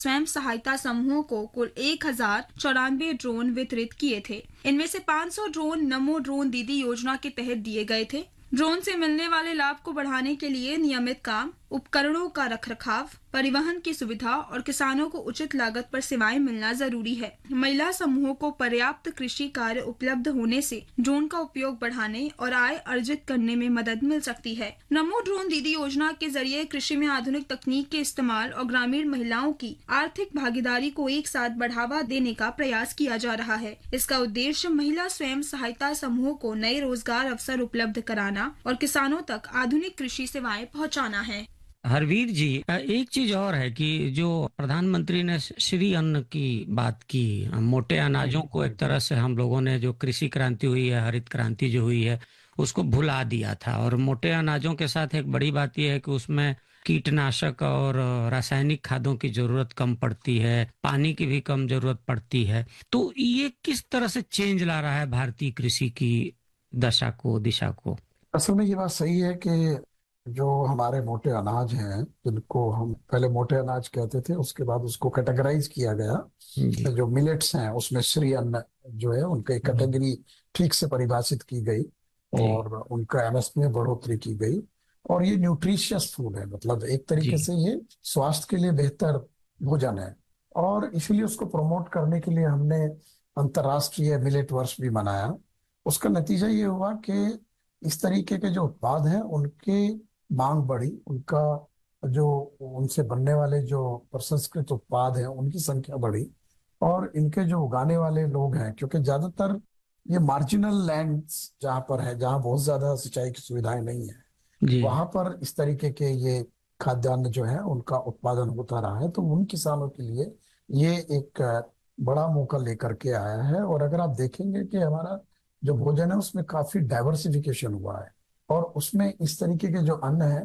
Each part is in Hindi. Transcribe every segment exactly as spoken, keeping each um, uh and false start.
स्वयं सहायता समूहों को कुल एक हजार चौरानवे ड्रोन वितरित किए थे। इनमें से पाँच सौ ड्रोन नमो ड्रोन दीदी योजना के तहत दिए गए थे। ड्रोन से मिलने वाले लाभ को बढ़ाने के लिए नियमित काम, उपकरणों का रखरखाव, परिवहन की सुविधा और किसानों को उचित लागत पर सेवाएं मिलना जरूरी है। महिला समूहों को पर्याप्त कृषि कार्य उपलब्ध होने से ड्रोन का उपयोग बढ़ाने और आय अर्जित करने में मदद मिल सकती है। नमो ड्रोन दीदी योजना के जरिए कृषि में आधुनिक तकनीक के इस्तेमाल और ग्रामीण महिलाओं की आर्थिक भागीदारी को एक साथ बढ़ावा देने का प्रयास किया जा रहा है। इसका उद्देश्य महिला स्वयं सहायता समूहों को नए रोजगार अवसर उपलब्ध कराना और किसानों तक आधुनिक कृषि सेवाएं पहुंचाना है। हरवीर जी, एक चीज और है कि जो प्रधानमंत्री ने श्री अन्न की बात की, मोटे अनाजों को एक तरह से हम लोगों ने, जो कृषि क्रांति हुई है, हरित क्रांति जो हुई है, उसको भुला दिया था। और मोटे अनाजों के साथ एक बड़ी बात यह है कि उसमें कीटनाशक और रासायनिक खादों की जरूरत कम पड़ती है, पानी की भी कम जरूरत पड़ती है। तो ये किस तरह से चेंज ला रहा है भारतीय कृषि की दशा को, दिशा को? असल में ये बात सही है कि जो हमारे मोटे अनाज हैं, जिनको हम पहले मोटे अनाज कहते थे, उसके बाद उसको कैटेगराइज किया गया। जी। जो मिलेट्स हैं उसमें श्री अन्न जो है, उनका एक कैटेगरी ठीक से परिभाषित की गई और उनका एमएसपी में बढ़ोतरी की गई। और ये न्यूट्रिशियस फूड है, मतलब एक तरीके जी। से ये स्वास्थ्य के लिए बेहतर भोजन है। और इसलिए उसको प्रमोट करने के लिए हमने अंतर्राष्ट्रीय मिलेट वर्ष भी मनाया। उसका नतीजा ये हुआ कि इस तरीके के जो उत्पाद हैं उनकी मांग बढ़ी, उनका जो उनसे बनने वाले जो प्रसंस्कृत उत्पाद हैं उनकी संख्या बढ़ी। और इनके जो उगाने वाले लोग हैं, क्योंकि ज्यादातर ये मार्जिनल लैंड्स जहाँ पर है, जहाँ बहुत ज्यादा सिंचाई की सुविधाएं नहीं है, जी। वहां पर इस तरीके के ये खाद्यान्न जो है उनका उत्पादन होता रहा है। तो उन किसानों के लिए ये एक बड़ा मौका लेकर के आया है। और अगर आप देखेंगे कि हमारा जो भोजन है उसमें काफी डाइवर्सिफिकेशन हुआ है और उसमें इस तरीके के जो अन्न है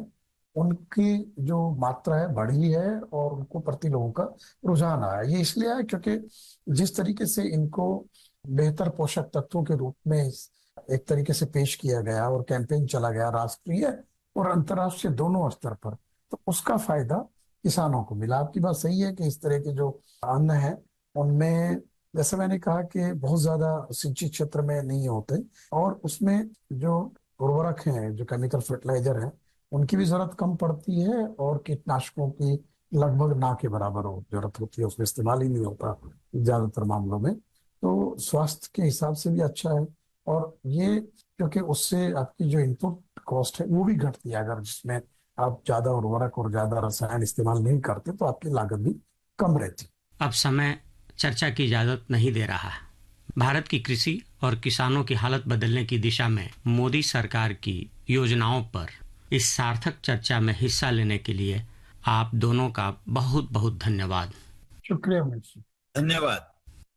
उनकी जो मात्रा है बढ़ी है और उनको प्रति लोगों का रुझान आया। ये इसलिए आया क्योंकि जिस तरीके से इनको बेहतर पोषक तत्वों के रूप में एक तरीके से पेश किया गया और कैंपेन चला गया राष्ट्रीय और अंतर्राष्ट्रीय दोनों स्तर पर, तो उसका फायदा किसानों को मिला। आपकी बात सही है कि इस तरह के जो अन्न है उनमें, जैसे मैंने कहा, कि बहुत ज्यादा सिंचित क्षेत्र में नहीं होते और उसमें जो उर्वरक हैं, जो केमिकल फर्टिलाइजर हैं, उनकी भी जरूरत कम पड़ती है और कीटनाशकों की लगभग ना के बराबर हो जरूरत होती है, उसमें इस्तेमाल ही नहीं होता ज्यादातर मामलों में। तो स्वास्थ्य के हिसाब से भी अच्छा है। और ये क्योंकि उससे आपकी जो इनपुट कॉस्ट है वो भी घटती है। अगर जिसमें आप ज्यादा उर्वरक और ज्यादा रसायन इस्तेमाल नहीं करते तो आपकी लागत भी कम रहती। अब समय चर्चा की इजाजत नहीं दे रहा है। भारत की कृषि और किसानों की हालत बदलने की दिशा में मोदी सरकार की योजनाओं पर इस सार्थक चर्चा में हिस्सा लेने के लिए आप दोनों का बहुत बहुत धन्यवाद। शुक्रिया मित्र, धन्यवाद।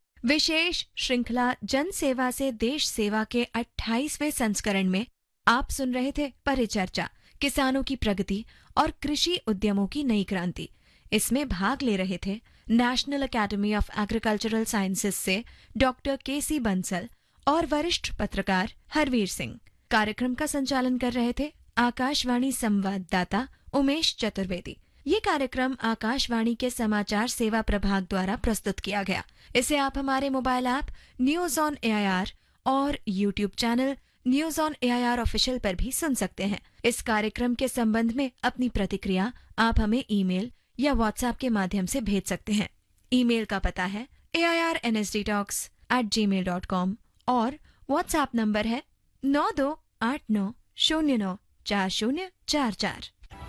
विशेष श्रृंखला जन सेवा से देश सेवा के अट्ठाईसवें संस्करण में आप सुन रहे थे परिचर्चा, किसानों की प्रगति और कृषि उद्यमों की नई क्रांति। इसमें भाग ले रहे थे national academy of agricultural sciences से डॉक्टर के सी बंसल और वरिष्ठ पत्रकार हरवीर सिंह। कार्यक्रम का संचालन कर रहे थे आकाशवाणी संवाददाता उमेश चतुर्वेदी। ये कार्यक्रम आकाशवाणी के समाचार सेवा प्रभाग द्वारा प्रस्तुत किया गया। इसे आप हमारे mobile app news on AIR और YouTube channel news on AIR official पर भी सुन सकते हैं। इस कार्यक्रम के संबंध में अपनी प्रतिक्रिया आप हमें ईमेल या व्हाट्सएप के माध्यम से भेज सकते हैं। ईमेल का पता है ए I R N S D talks eight ji mail dot com और व्हाट्सएप नंबर है नौ दो आठ नौ शून्य नौ चार शून्य चार चार।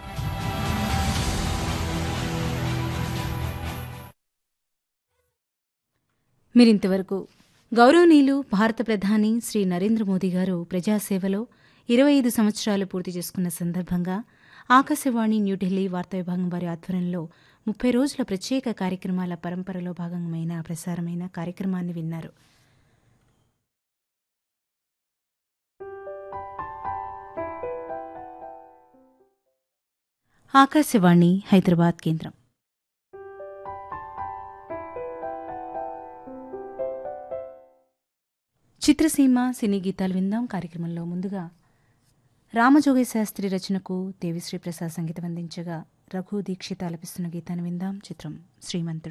మీరింతవరకు గౌరవనీయులు భారత ప్రధాని శ్రీ నరేంద్ర మోదీ గారు ప్రజాసేవలో ఇరవై ఐదు సంవత్సరాలు పూర్తి చేసుకున్న సందర్భంగా ఆకాశవాణి న్యూఢిల్లీ వార్తా విభాగం వారి ఆధ్వర్యంలో ముప్పై రోజుల ప్రత్యేక కార్యక్రమాల పరంపరలో భాగమైన ప్రసారమైన కార్యక్రమాన్ని విన్నారు. ఆకాశవాణి హైదరాబాద్ కేంద్రం. చిత్రసీమ సినీ గీతాలు విందాం కార్యక్రమంలో. ముందుగా రామజోగయ్య శాస్త్రి రచనకు దేవిశ్రీ ప్రసాద్ సంగీతం అందించగా రఘు దీక్షిత ఆలపిస్తున్న గీతాన్ని విందాం. చిత్రం శ్రీమంతుడు.